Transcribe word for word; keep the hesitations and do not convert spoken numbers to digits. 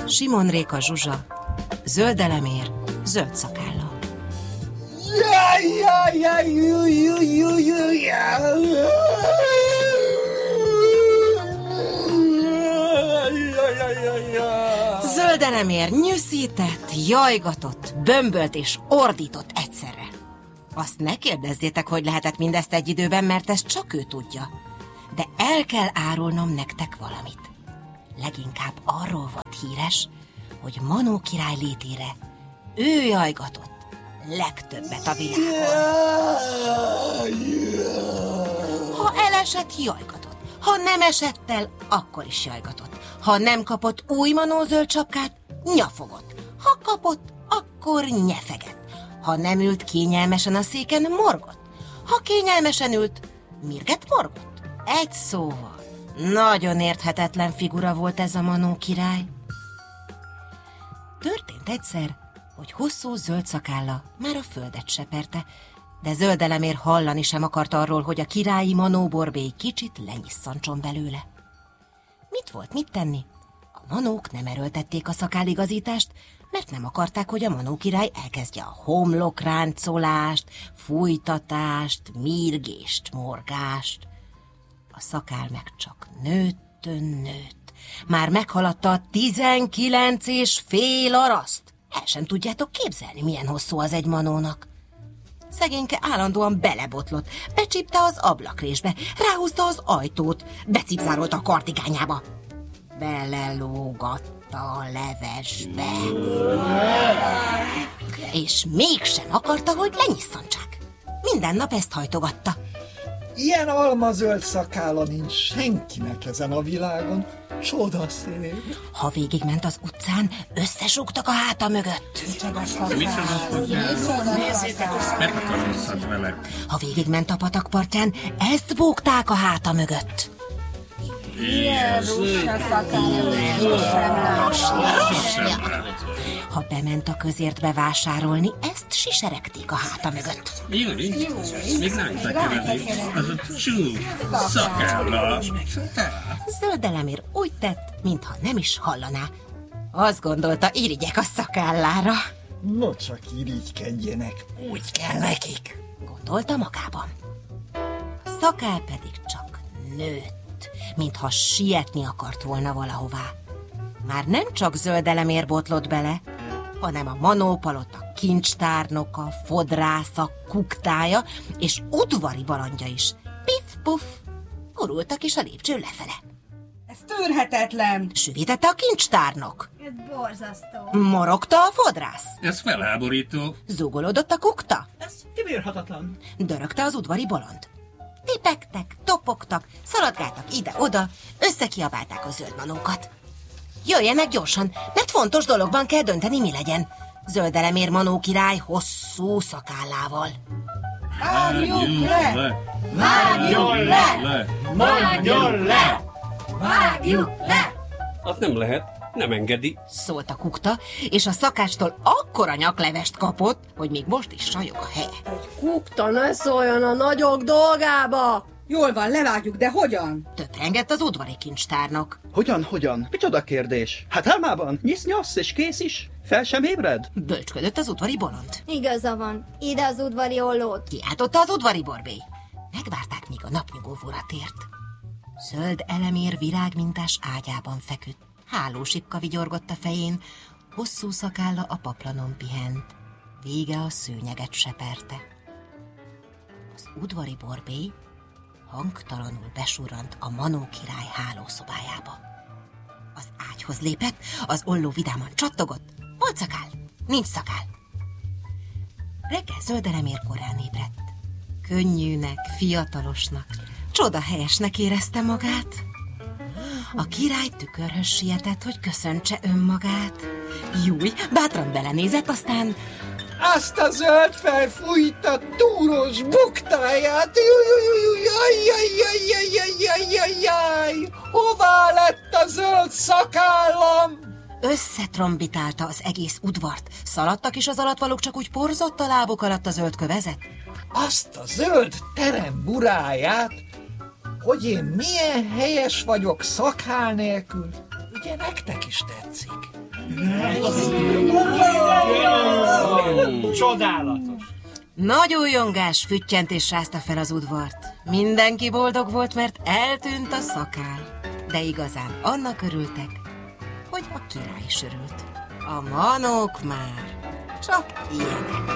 Simon Réka Zsuzsa, Zöld Elemér, zöld szakálla. Jaj, jaj, jaj, jaj, jaj, jaj, jaj. Zöld Elemér nyűszített, jajgatott, bömbölt és ordított egyszerre. Azt ne kérdezzétek, hogy lehetett mindezt egy időben, mert ezt csak ő tudja. De el kell árulnom nektek valamit. Leginkább arról volt híres, hogy Manó király létére ő jajgatott legtöbbet a világon. Ha elesett, jajgatott. Ha nem esett el, akkor is jajgatott. Ha nem kapott új Manó zöld sapkát, nyafogott. Ha kapott, akkor nyefegett. Ha nem ült kényelmesen a széken, morgott. Ha kényelmesen ült, mirget morgott. Egy szóval, nagyon érthetetlen figura volt ez a Manó király. Történt egyszer, hogy hosszú zöld szakálla már a földet seperte, de Zöld Elemér hallani sem akart arról, hogy a királyi Manó borbély kicsit lenyisszancson belőle. Mit volt mit tenni? A manók nem erőltették a szakálligazítást, mert nem akarták, hogy a Manó király elkezdje a homlokráncolást, fújtatást, mírgést, morgást. A szakál meg csak nőttön nőtt. Már meghaladta a tizenkilenc és fél araszt. El sem tudjátok képzelni, milyen hosszú az egy manónak. Szegényke állandóan belebotlott, becsípte az ablakrésbe, ráhúzta az ajtót, becipzárolta a kartigányába. Belelógatta a levesbe. És mégsem akarta, hogy lenyisszantsák. Minden nap ezt hajtogatta. Ilyen almazöld szakálla nincs senkinek ezen a világon. Csodaszép. Ha végigment az utcán, összesúgtak a háta mögött. Ha végigment a patakpartján, ezt bógták a háta mögött. Ha bement a közértbe vásárolni, ezt siseregték a háta mögött. Még nem tekeredik, az a csúf szakálla. Zöld Elemér úgy tett, mintha nem is hallaná. Azt gondolta, irigyek a szakállára. No csak irigykedjenek, úgy kell nekik, gondolta magában. A szakál pedig csak nőtt, mintha sietni akart volna valahová. Már nem csak Zöld Elemér botlott bele, hanem a Manópalota kincstárnoka, fodrásza, kuktája és udvari balandja is. Piff-puff, gurultak is a lépcső lefele. Ez tűrhetetlen! Sűvítette a kincstárnok. Ez borzasztó. Morogta a fodrász. Ez felháborító. Zúgolódott a kukta. Ez kibírhatatlan. Dörögte az udvari bolond. Tipegtek, topogtak, szaladgáltak ide-oda, összekiabálták a zöld manókat. Jöjjenek gyorsan, mert fontos dologban kell dönteni, mi legyen. Zöld Elemér Manó király hosszú szakállával. Vágjuk le! Vágjuk le! Vágjuk le! Vágjuk le! Az nem lehet, nem engedi. Szólt a kukta, és a szakácstól akkora nyaklevest kapott, hogy még most is sajog a helye. Egy kukta ne szóljon a nagyok dolgába! Jól van, levágjuk, de hogyan? Töprengett az udvari kincstárnok. Hogyan, hogyan? Micsoda kérdés? Hát álmában nyisz-nyasz és kész is. Fel sem ébred? Bölcsködött az udvari bolond. Igaza van, ide az udvari ollót. Kiáltotta az udvari borbély. Megvárták, míg a napnyugóvóra tért. Zöld Elemér virágmintás ágyában feküdt. Hálósipka vigyorgott a fején, hosszú szakálla a paplanon pihent. Vége a szőnyeget seperte. Az udvari borbély hangtalanul besurrant a Manó király hálószobájába. Az ágyhoz lépett, az olló vidáman csattogott. Volt szakál, nincs szakál. Reggel Zöld Elemér korán ébredt. Könnyűnek, fiatalosnak, csodahelyesnek érezte magát. A király tükörhöz sietett, hogy köszöntse önmagát. Júj, bátran belenézett, aztán... Azt a zöld felfújta túros buktáját! Jaj, hová lett a zöld szakállam? Összetrombitálta az egész udvart. Szaladtak is az alattvalók, csak úgy porzott a lábuk alatt a zöld kövezet. Azt a zöld terem buráját, hogy én milyen helyes vagyok szakál nélkül. Ugye nektek is tetszik? Csodálatos! Nagy újongás, füttyentés rázta fel az udvart. Mindenki boldog volt, mert eltűnt a szakál. De igazán annak örültek, hogy a király is örült. A manók már csak ilyenek.